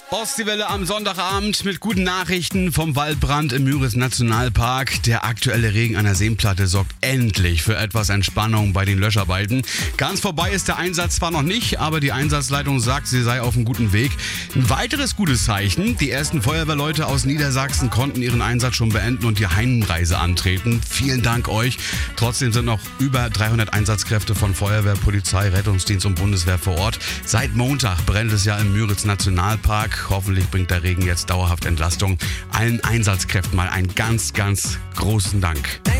Ostseewelle am Sonntagabend mit guten Nachrichten vom Waldbrand im Müritz-Nationalpark. Der aktuelle Regen an der Seenplatte sorgt endlich für etwas Entspannung bei den Löscharbeiten. Ganz vorbei ist der Einsatz zwar noch nicht, aber die Einsatzleitung sagt, sie sei auf einem guten Weg. Ein weiteres gutes Zeichen: Die ersten Feuerwehrleute aus Niedersachsen konnten ihren Einsatz schon beenden und die Heimreise antreten. Vielen Dank euch. Trotzdem sind noch über 300 Einsatzkräfte von Feuerwehr, Polizei, Rettungsdienst und Bundeswehr vor Ort. Seit Montag brennt es ja im Müritz-Nationalpark. Hoffentlich bringt der Regen jetzt dauerhaft Entlastung. Allen Einsatzkräften mal einen ganz, ganz großen Dank.